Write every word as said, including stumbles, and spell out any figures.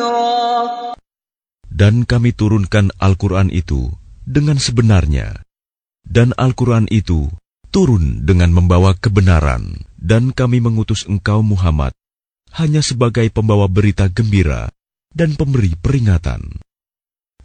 نذيرا. Dan kami turunkan Al-Quran itu dengan sebenarnya. Dan Al-Quran itu turun dengan membawa kebenaran. Dan kami mengutus engkau Muhammad hanya sebagai pembawa berita gembira dan pemberi peringatan.